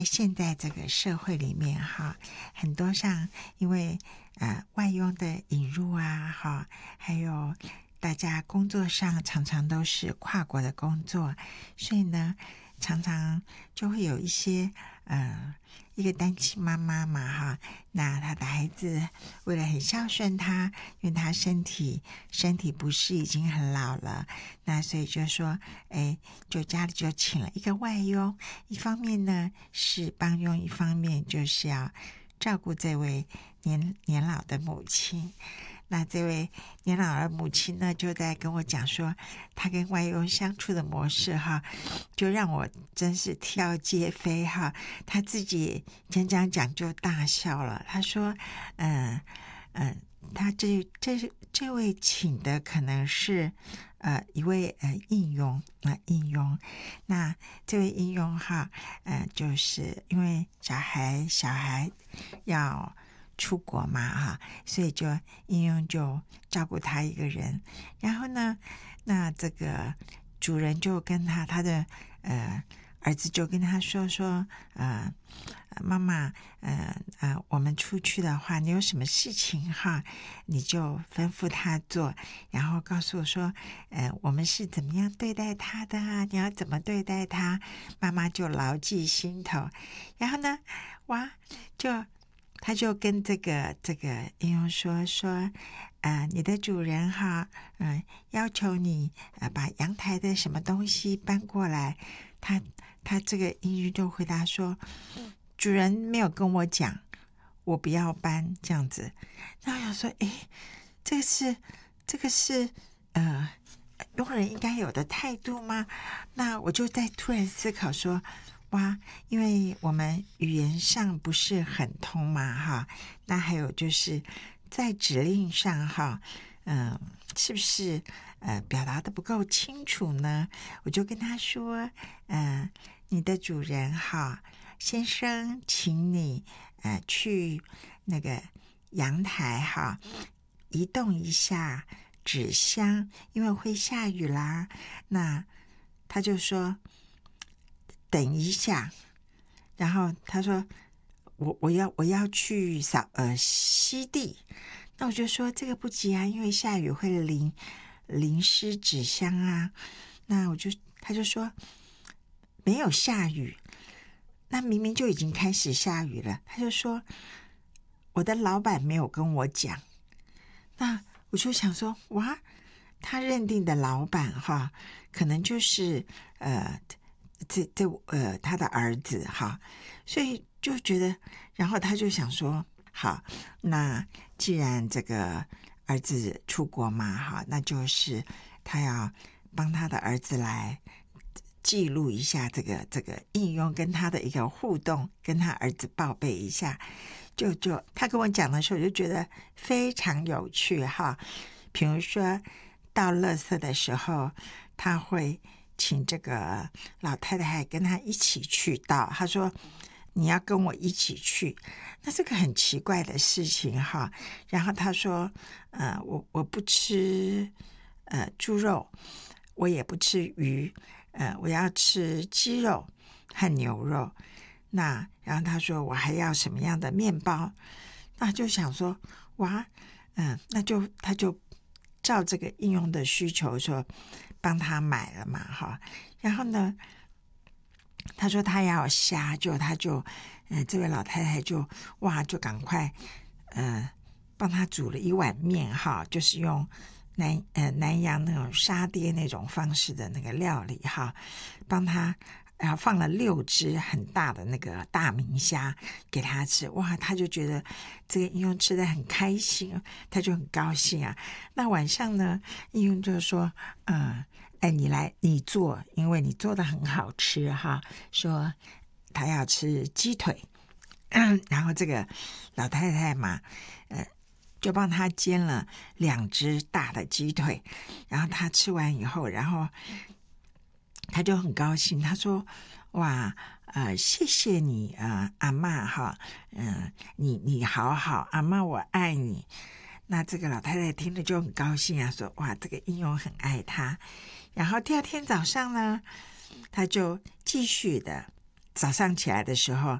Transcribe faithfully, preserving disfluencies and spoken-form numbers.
现在这个社会里面哈，很多上因为呃外佣的引入啊，哈，还有大家工作上常常都是跨国的工作，所以呢，常常就会有一些呃一个单亲妈妈嘛哈，那她的孩子为了很孝顺她，因为她身体身体不适已经很老了，那所以就说，哎，就家里就请了一个外佣，一方面呢是帮佣，一方面就是要照顾这位年年老的母亲。那这位年老的母亲呢，就在跟我讲说，她跟外佣相处的模式哈，就让我真是啼皆非哈。她自己讲讲讲就大笑了。她说，嗯嗯，她这这这位请的可能是呃一位呃应佣啊、呃、应佣，那这位应佣哈，呃，就是因为小孩小孩要出国嘛哈，所以就应用就照顾他一个人。然后呢，那这个主人就跟他他的呃儿子就跟他说说呃妈妈呃呃我们出去的话，你有什么事情哈，你就吩咐他做，然后告诉我说呃我们是怎么样对待他的啊，你要怎么对待他，妈妈就牢记心头。然后呢，哇，就他就跟这个这个应用说说，呃，你的主人哈，嗯、呃，要求你呃把阳台的什么东西搬过来，他他这个应用就回答说，主人没有跟我讲，我不要搬这样子。那我想说，诶，这个是这个是呃佣人应该有的态度吗？那我就在突然思考说，哇，因为我们语言上不是很通嘛哈，那还有就是在指令上哈，嗯、呃，是不是呃表达的不够清楚呢？我就跟他说，呃，你的主人哈，先生，请你呃去那个阳台哈，移动一下纸箱，因为会下雨啦。那他就说，等一下，然后他说我我要我要去扫呃吸地，那我就说这个不急啊，因为下雨会淋淋湿纸箱啊。那我就他就说没有下雨，那明明就已经开始下雨了。他就说我的老板没有跟我讲。那我就想说，哇，他认定的老板哈，可能就是呃。这这呃，他的儿子哈，所以就觉得，然后他就想说，好，那既然这个儿子出国嘛，哈，那就是他要帮他的儿子来记录一下这个这个应用跟他的一个互动，跟他儿子报备一下。就就他跟我讲的时候，我就觉得非常有趣哈。比如说到垃圾的时候，他会请这个老太太跟他一起去倒，他说你要跟我一起去，那这个很奇怪的事情哈。然后他说呃我我不吃呃猪肉，我也不吃鱼，呃我要吃鸡肉和牛肉。那然后他说我还要什么样的面包，那就想说哇嗯、呃，那就他就照这个应用的需求说帮他买了嘛哈。然后呢他说他要虾，就他就呃这位老太太就哇就赶快呃帮他煮了一碗面哈，就是用南呃南洋那种沙爹那种方式的那个料理哈，帮他然后放了六只很大的那个大明虾给他吃。哇，他就觉得这个应用吃得很开心，他就很高兴啊。那晚上呢，应用就说嗯哎你来你做，因为你做的很好吃哈，说他要吃鸡腿、嗯、然后这个老太太嘛呃就帮他煎了两只大的鸡腿，然后他吃完以后，然后他就很高兴，他说哇呃谢谢你呃阿嬷哈，嗯、呃、你你好好，阿嬷我爱你。那这个老太太听了就很高兴啊，说哇这个应用很爱他。然后第二天早上呢，他就继续的早上起来的时候